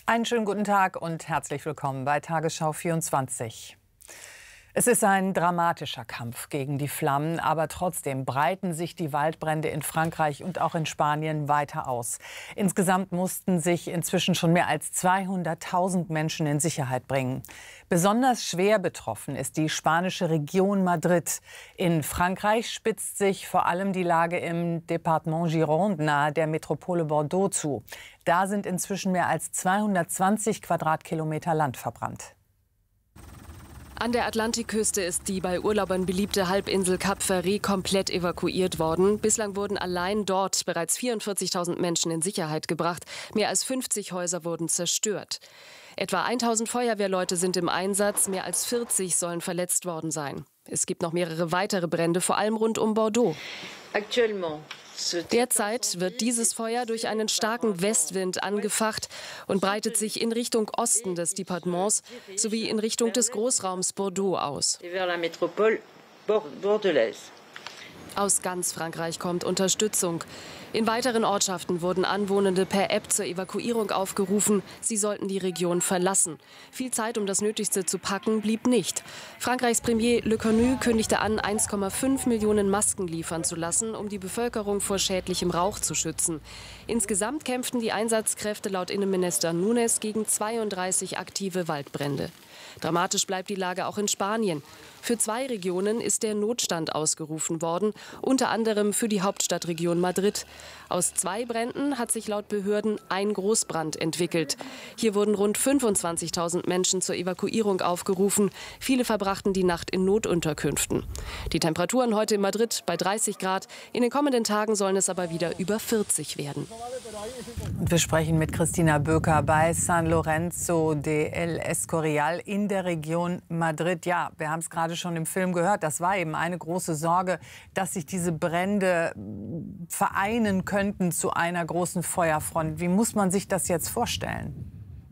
Einen schönen guten Tag und herzlich willkommen bei Tagesschau 24. Es ist ein dramatischer Kampf gegen die Flammen, aber trotzdem breiten sich die Waldbrände in Frankreich und auch in Spanien weiter aus. Insgesamt mussten sich inzwischen schon mehr als 200.000 Menschen in Sicherheit bringen. Besonders schwer betroffen ist die spanische Region Madrid. In Frankreich spitzt sich vor allem die Lage im Departement Gironde nahe der Metropole Bordeaux zu. Da sind inzwischen mehr als 220 Quadratkilometer Land verbrannt. An der Atlantikküste ist die bei Urlaubern beliebte Halbinsel Cap Ferret komplett evakuiert worden. Bislang wurden allein dort bereits 44.000 Menschen in Sicherheit gebracht. Mehr als 50 Häuser wurden zerstört. Etwa 1.000 Feuerwehrleute sind im Einsatz, mehr als 40 sollen verletzt worden sein. Es gibt noch mehrere weitere Brände, vor allem rund um Bordeaux. Derzeit wird dieses Feuer durch einen starken Westwind angefacht und breitet sich in Richtung Osten des Departements sowie in Richtung des Großraums Bordeaux aus. Aus ganz Frankreich kommt Unterstützung. In weiteren Ortschaften wurden Anwohnende per App zur Evakuierung aufgerufen. Sie sollten die Region verlassen. Viel Zeit, um das Nötigste zu packen, blieb nicht. Frankreichs Premier Le Cornu kündigte an, 1,5 Millionen Masken liefern zu lassen, um die Bevölkerung vor schädlichem Rauch zu schützen. Insgesamt kämpften die Einsatzkräfte laut Innenminister Núñez gegen 32 aktive Waldbrände. Dramatisch bleibt die Lage auch in Spanien. Für 2 Regionen ist der Notstand ausgerufen worden, unter anderem für die Hauptstadtregion Madrid. Aus 2 Bränden hat sich laut Behörden ein Großbrand entwickelt. Hier wurden rund 25.000 Menschen zur Evakuierung aufgerufen. Viele verbrachten die Nacht in Notunterkünften. Die Temperaturen heute in Madrid bei 30 Grad. In den kommenden Tagen sollen es aber wieder über 40 werden. Und wir sprechen mit Christina Böker bei San Lorenzo de El Escorial in der Region Madrid. Ja, wir haben es gerade schon im Film gehört. Das war eben eine große Sorge, dass sich diese Brände vereinen könnten zu einer großen Feuerfront. Wie muss man sich das jetzt vorstellen?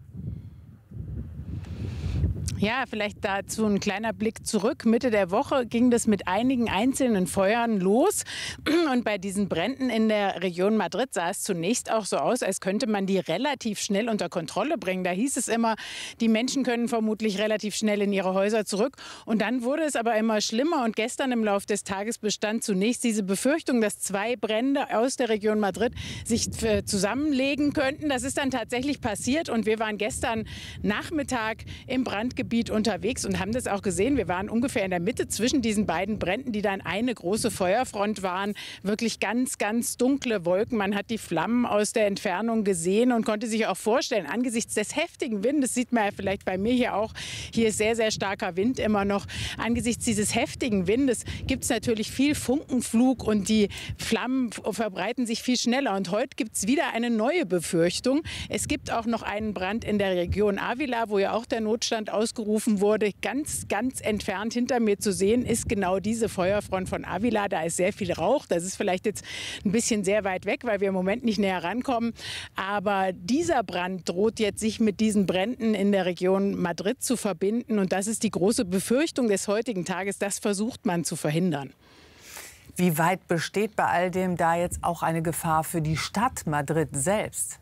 Ja, vielleicht dazu ein kleiner Blick zurück. Mitte der Woche ging das mit einigen einzelnen Feuern los. Und bei diesen Bränden in der Region Madrid sah es zunächst auch so aus, als könnte man die relativ schnell unter Kontrolle bringen. Da hieß es immer, die Menschen können vermutlich relativ schnell in ihre Häuser zurück. Und dann wurde es aber immer schlimmer. Und gestern im Laufe des Tages bestand zunächst diese Befürchtung, dass 2 Brände aus der Region Madrid sich zusammenlegen könnten. Das ist dann tatsächlich passiert. Und wir waren gestern Nachmittag im Brandgebiet unterwegs und haben das auch gesehen. Wir waren ungefähr in der Mitte zwischen diesen beiden Bränden, die dann eine große Feuerfront waren. Wirklich ganz, ganz dunkle Wolken. Man hat die Flammen aus der Entfernung gesehen und konnte sich auch vorstellen, angesichts des heftigen Windes, sieht man ja vielleicht bei mir hier auch, hier ist sehr, sehr starker Wind immer noch. Angesichts dieses heftigen Windes gibt es natürlich viel Funkenflug und die Flammen verbreiten sich viel schneller. Und heute gibt es wieder eine neue Befürchtung. Es gibt auch noch einen Brand in der Region Ávila, wo ja auch der Notstand ausgerufen wurde. Ganz, ganz entfernt hinter mir zu sehen ist genau diese Feuerfront von Ávila. Da ist sehr viel Rauch. Das ist vielleicht jetzt ein bisschen sehr weit weg, weil wir im Moment nicht näher rankommen. Aber dieser Brand droht jetzt, sich mit diesen Bränden in der Region Madrid zu verbinden. Und das ist die große Befürchtung des heutigen Tages. Das versucht man zu verhindern. Wie weit besteht bei all dem da jetzt auch eine Gefahr für die Stadt Madrid selbst?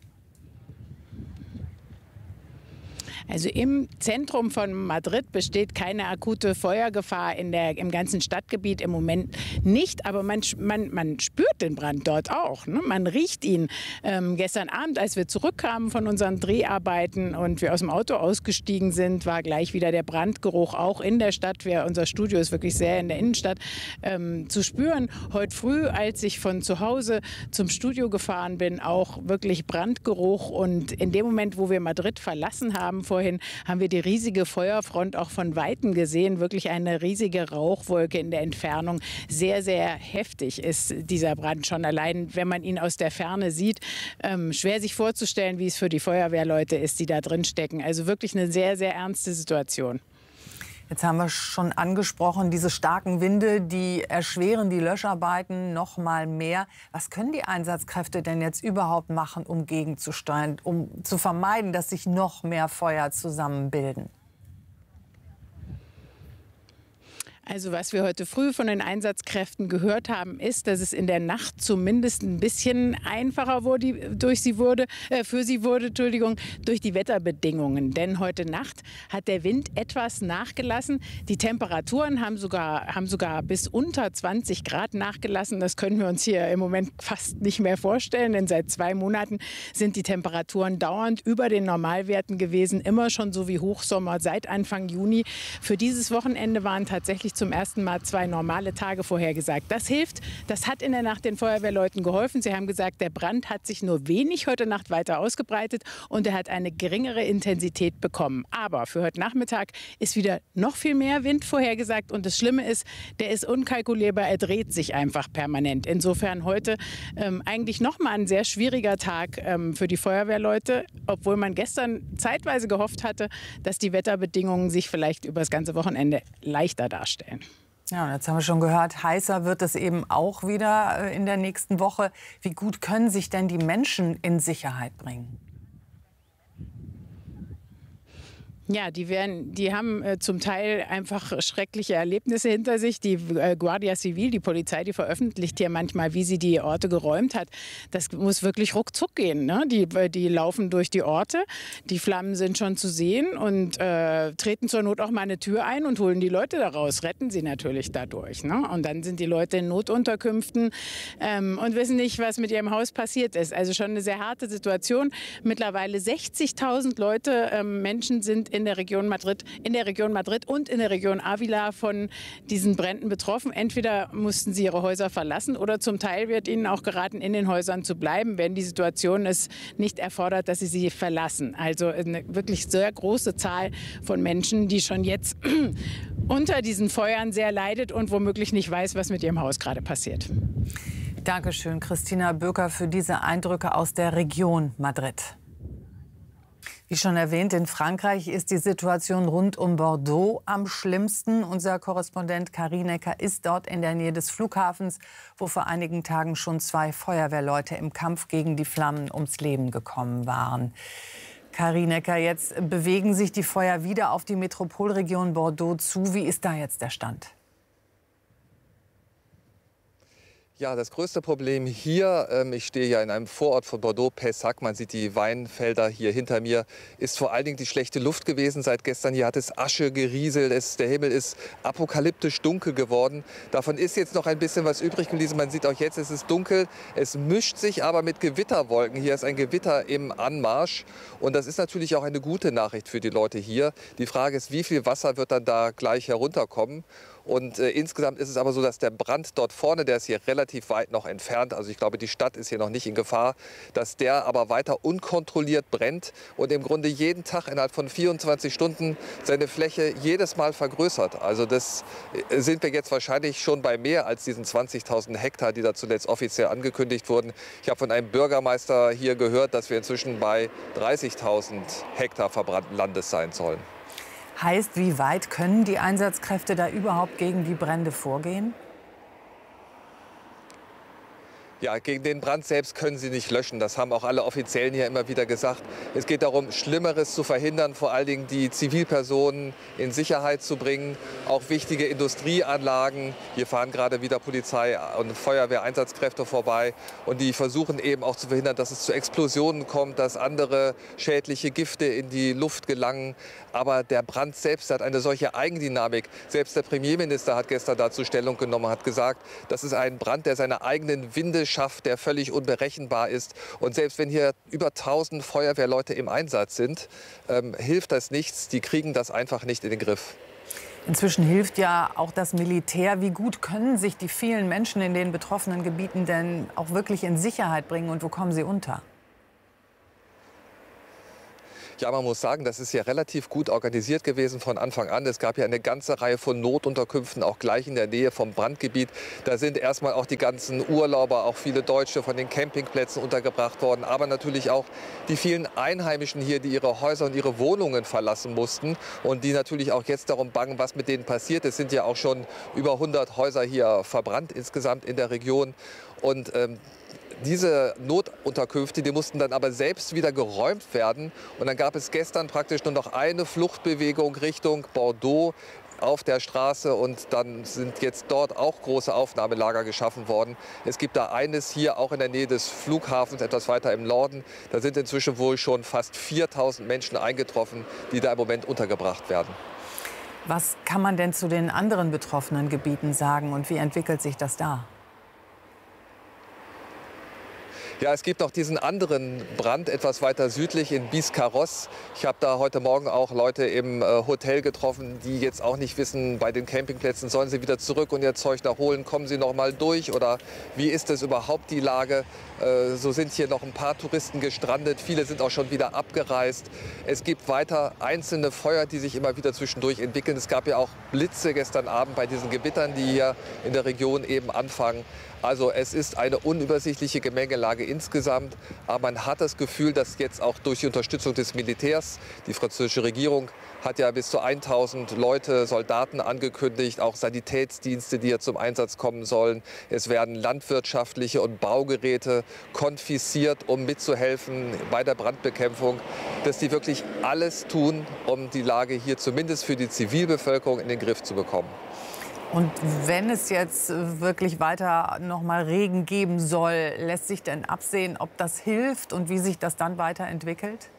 Also im Zentrum von Madrid besteht keine akute Feuergefahr im ganzen Stadtgebiet im Moment nicht. Aber man spürt den Brand dort auch. Ne? Man riecht ihn. Gestern Abend, als wir zurückkamen von unseren Dreharbeiten und wir aus dem Auto ausgestiegen sind, war gleich wieder der Brandgeruch auch in der Stadt. Unser Studio ist wirklich sehr in der Innenstadt zu spüren. Heute früh, als ich von zu Hause zum Studio gefahren bin, auch wirklich Brandgeruch. Und in dem Moment, wo wir Madrid verlassen haben, vorhin haben wir die riesige Feuerfront auch von Weitem gesehen. Wirklich eine riesige Rauchwolke in der Entfernung. Sehr, sehr heftig ist dieser Brand schon allein, wenn man ihn aus der Ferne sieht. Schwer sich vorzustellen, wie es für die Feuerwehrleute ist, die da drin stecken. Also wirklich eine sehr, sehr ernste Situation. Jetzt haben wir schon angesprochen, diese starken Winde, die erschweren die Löscharbeiten noch mal mehr. Was können die Einsatzkräfte denn jetzt überhaupt machen, um gegenzusteuern, um zu vermeiden, dass sich noch mehr Feuer zusammenbilden? Also was wir heute früh von den Einsatzkräften gehört haben, ist, dass es in der Nacht zumindest ein bisschen einfacher für sie wurde, durch die Wetterbedingungen. Denn heute Nacht hat der Wind etwas nachgelassen. Die Temperaturen haben sogar bis unter 20 Grad nachgelassen. Das können wir uns hier im Moment fast nicht mehr vorstellen, denn seit 2 Monaten sind die Temperaturen dauernd über den Normalwerten gewesen, immer schon so wie Hochsommer seit Anfang Juni. Für dieses Wochenende waren tatsächlich zum ersten Mal 2 normale Tage vorhergesagt. Das hilft. Das hat in der Nacht den Feuerwehrleuten geholfen. Sie haben gesagt, der Brand hat sich nur wenig heute Nacht weiter ausgebreitet und er hat eine geringere Intensität bekommen. Aber für heute Nachmittag ist wieder noch viel mehr Wind vorhergesagt. Und das Schlimme ist, der ist unkalkulierbar. Er dreht sich einfach permanent. Insofern heute eigentlich noch mal ein sehr schwieriger Tag für die Feuerwehrleute, obwohl man gestern zeitweise gehofft hatte, dass die Wetterbedingungen sich vielleicht über das ganze Wochenende leichter darstellen. Ja, und jetzt haben wir schon gehört, heißer wird es eben auch wieder in der nächsten Woche. Wie gut können sich denn die Menschen in Sicherheit bringen? Ja, die haben zum Teil einfach schreckliche Erlebnisse hinter sich. Die Guardia Civil, die Polizei, die veröffentlicht hier manchmal, wie sie die Orte geräumt hat. Das muss wirklich ruckzuck gehen, ne? Die laufen durch die Orte, die Flammen sind schon zu sehen und treten zur Not auch mal eine Tür ein und holen die Leute da raus, retten sie natürlich dadurch, ne? Und dann sind die Leute in Notunterkünften und wissen nicht, was mit ihrem Haus passiert ist. Also schon eine sehr harte Situation. Mittlerweile 60.000 Leute, Menschen sind in der Region Madrid und in der Region Ávila von diesen Bränden betroffen. Entweder mussten sie ihre Häuser verlassen oder zum Teil wird ihnen auch geraten, in den Häusern zu bleiben, wenn die Situation es nicht erfordert, dass sie verlassen. Also eine wirklich sehr große Zahl von Menschen, die schon jetzt unter diesen Feuern sehr leidet und womöglich nicht weiß, was mit ihrem Haus gerade passiert. Dankeschön, Christina Böker, für diese Eindrücke aus der Region Madrid. Wie schon erwähnt, in Frankreich ist die Situation rund um Bordeaux am schlimmsten. Unser Korrespondent Karin Necker ist dort in der Nähe des Flughafens, wo vor einigen Tagen schon 2 Feuerwehrleute im Kampf gegen die Flammen ums Leben gekommen waren. Karin Necker, jetzt bewegen sich die Feuer wieder auf die Metropolregion Bordeaux zu. Wie ist da jetzt der Stand? Ja, das größte Problem hier, ich stehe ja in einem Vorort von Bordeaux, Pessac, man sieht die Weinfelder hier hinter mir, ist vor allen Dingen die schlechte Luft gewesen. Seit gestern hier hat es Asche gerieselt, der Himmel ist apokalyptisch dunkel geworden. Davon ist jetzt noch ein bisschen was übrig geblieben. Man sieht auch jetzt, es ist dunkel, es mischt sich aber mit Gewitterwolken. Hier ist ein Gewitter im Anmarsch und das ist natürlich auch eine gute Nachricht für die Leute hier. Die Frage ist, wie viel Wasser wird dann da gleich herunterkommen? Und insgesamt ist es aber so, dass der Brand dort vorne, der ist hier relativ weit noch entfernt, also ich glaube, die Stadt ist hier noch nicht in Gefahr, dass der aber weiter unkontrolliert brennt und im Grunde jeden Tag innerhalb von 24 Stunden seine Fläche jedes Mal vergrößert. Also das sind wir jetzt wahrscheinlich schon bei mehr als diesen 20.000 Hektar, die da zuletzt offiziell angekündigt wurden. Ich habe von einem Bürgermeister hier gehört, dass wir inzwischen bei 30.000 Hektar verbrannten Landes sein sollen. Heißt, wie weit können die Einsatzkräfte da überhaupt gegen die Brände vorgehen? Ja, gegen den Brand selbst können sie nicht löschen. Das haben auch alle Offiziellen hier immer wieder gesagt. Es geht darum, Schlimmeres zu verhindern, vor allen Dingen die Zivilpersonen in Sicherheit zu bringen. Auch wichtige Industrieanlagen. Hier fahren gerade wieder Polizei und Feuerwehreinsatzkräfte vorbei. Und die versuchen eben auch zu verhindern, dass es zu Explosionen kommt, dass andere schädliche Gifte in die Luft gelangen. Aber der Brand selbst hat eine solche Eigendynamik. Selbst der Premierminister hat gestern dazu Stellung genommen, hat gesagt, das ist ein Brand, der seine eigenen Winde schafft, der völlig unberechenbar ist. Und selbst wenn hier über 1000 Feuerwehrleute im Einsatz sind, hilft das nichts. Die kriegen das einfach nicht in den Griff. Inzwischen hilft ja auch das Militär. Wie gut können sich die vielen Menschen in den betroffenen Gebieten denn auch wirklich in Sicherheit bringen und wo kommen sie unter? Ja, man muss sagen, das ist ja relativ gut organisiert gewesen von Anfang an. Es gab ja eine ganze Reihe von Notunterkünften, auch gleich in der Nähe vom Brandgebiet. Da sind erstmal auch die ganzen Urlauber, auch viele Deutsche von den Campingplätzen untergebracht worden. Aber natürlich auch die vielen Einheimischen hier, die ihre Häuser und ihre Wohnungen verlassen mussten. Und die natürlich auch jetzt darum bangen, was mit denen passiert. Es sind ja auch schon über 100 Häuser hier verbrannt insgesamt in der Region. Und diese Notunterkünfte, die mussten dann aber selbst wieder geräumt werden. Und dann gab es gestern praktisch nur noch eine Fluchtbewegung Richtung Bordeaux. auf der Straße und dann sind jetzt dort auch große Aufnahmelager geschaffen worden. Es gibt da eines hier auch in der Nähe des Flughafens, etwas weiter im Norden. Da sind inzwischen wohl schon fast 4.000 Menschen eingetroffen, die da im Moment untergebracht werden. Was kann man denn zu den anderen betroffenen Gebieten sagen und wie entwickelt sich das da? Ja, es gibt noch diesen anderen Brand etwas weiter südlich in Biscarrosse. Ich habe da heute Morgen auch Leute im Hotel getroffen, die jetzt auch nicht wissen, bei den Campingplätzen sollen sie wieder zurück und ihr Zeug da holen, kommen sie noch mal durch oder wie ist es überhaupt die Lage? So sind hier noch ein paar Touristen gestrandet, viele sind auch schon wieder abgereist. Es gibt weiter einzelne Feuer, die sich immer wieder zwischendurch entwickeln. Es gab ja auch Blitze gestern Abend bei diesen Gewittern, die hier in der Region eben anfangen. Also es ist eine unübersichtliche Gemengelage insgesamt, aber man hat das Gefühl, dass jetzt auch durch die Unterstützung des Militärs, die französische Regierung hat ja bis zu 1.000 Leute, Soldaten angekündigt, auch Sanitätsdienste, die hier zum Einsatz kommen sollen. Es werden landwirtschaftliche und Baugeräte konfisziert, um mitzuhelfen bei der Brandbekämpfung, dass die wirklich alles tun, um die Lage hier zumindest für die Zivilbevölkerung in den Griff zu bekommen. Und wenn es jetzt wirklich weiter noch mal Regen geben soll, lässt sich denn absehen, ob das hilft und wie sich das dann weiterentwickelt?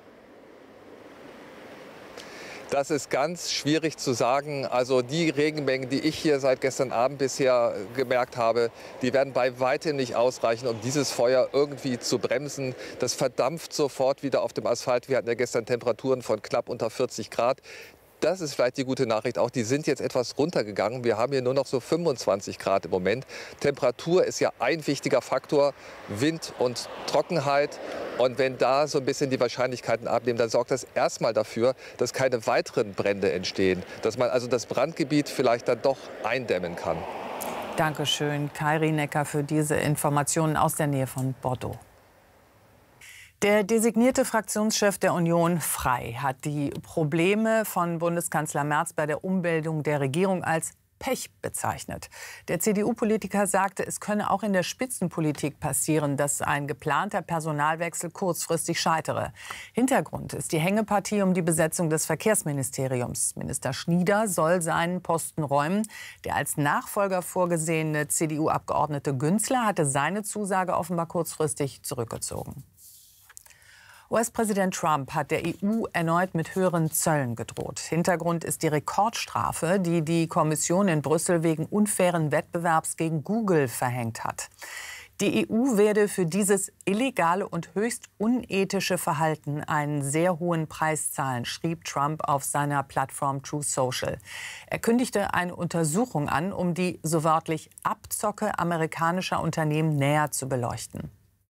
Das ist ganz schwierig zu sagen. Also die Regenmengen, die ich hier seit gestern Abend bisher gemerkt habe, die werden bei weitem nicht ausreichen, um dieses Feuer irgendwie zu bremsen. Das verdampft sofort wieder auf dem Asphalt. Wir hatten ja gestern Temperaturen von knapp unter 40 Grad. Das ist vielleicht die gute Nachricht auch. Die sind jetzt etwas runtergegangen. Wir haben hier nur noch so 25 Grad im Moment. Temperatur ist ja ein wichtiger Faktor. Wind und Trockenheit. Und wenn da so ein bisschen die Wahrscheinlichkeiten abnehmen, dann sorgt das erstmal dafür, dass keine weiteren Brände entstehen. Dass man also das Brandgebiet vielleicht dann doch eindämmen kann. Dankeschön, Kairi Necker, für diese Informationen aus der Nähe von Bordeaux. Der designierte Fraktionschef der Union Frei hat die Probleme von Bundeskanzler Merz bei der Umbildung der Regierung als Pech bezeichnet. Der CDU-Politiker sagte, es könne auch in der Spitzenpolitik passieren, dass ein geplanter Personalwechsel kurzfristig scheitere. Hintergrund ist die Hängepartie um die Besetzung des Verkehrsministeriums. Minister Schnieder soll seinen Posten räumen. Der als Nachfolger vorgesehene CDU-Abgeordnete Günzler hatte seine Zusage offenbar kurzfristig zurückgezogen. US-Präsident Trump hat der EU erneut mit höheren Zöllen gedroht. Hintergrund ist die Rekordstrafe, die die Kommission in Brüssel wegen unfairen Wettbewerbs gegen Google verhängt hat. Die EU werde für dieses illegale und höchst unethische Verhalten einen sehr hohen Preis zahlen, schrieb Trump auf seiner Plattform Truth Social. Er kündigte eine Untersuchung an, um die so wörtlich Abzocke amerikanischer Unternehmen näher zu beleuchten.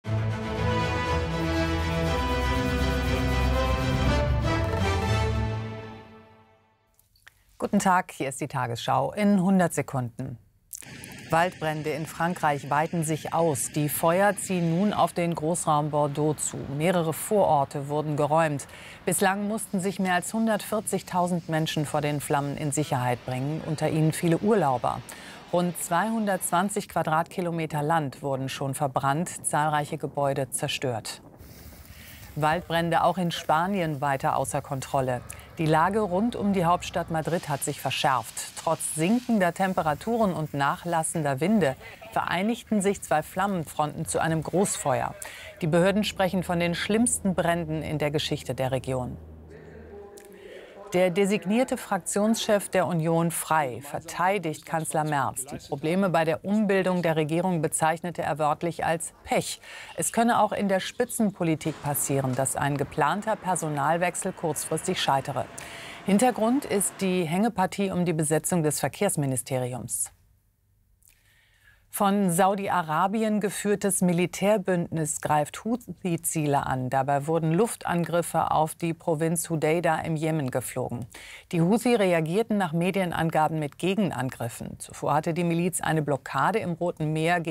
Guten Tag, hier ist die Tagesschau in 100 Sekunden. Waldbrände in Frankreich weiten sich aus. Die Feuer ziehen nun auf den Großraum Bordeaux zu. Mehrere Vororte wurden geräumt. Bislang mussten sich mehr als 140.000 Menschen vor den Flammen in Sicherheit bringen, unter ihnen viele Urlauber. Rund 220 Quadratkilometer Land wurden schon verbrannt, zahlreiche Gebäude zerstört. Waldbrände auch in Spanien weiter außer Kontrolle. Die Lage rund um die Hauptstadt Madrid hat sich verschärft. Trotz sinkender Temperaturen und nachlassender Winde vereinigten sich zwei Flammenfronten zu einem Großfeuer. Die Behörden sprechen von den schlimmsten Bränden in der Geschichte der Region. Der designierte Fraktionschef der Union Frei verteidigt Kanzler Merz. Die Probleme bei der Umbildung der Regierung bezeichnete er wörtlich als Pech. Es könne auch in der Spitzenpolitik passieren, dass ein geplanter Personalwechsel kurzfristig scheitere. Hintergrund ist die Hängepartie um die Besetzung des Verkehrsministeriums. Von Saudi-Arabien geführtes Militärbündnis greift Houthi-Ziele an. Dabei wurden Luftangriffe auf die Provinz Hudeida im Jemen geflogen. Die Houthi reagierten nach Medienangaben mit Gegenangriffen. Zuvor hatte die Miliz eine Blockade im Roten Meer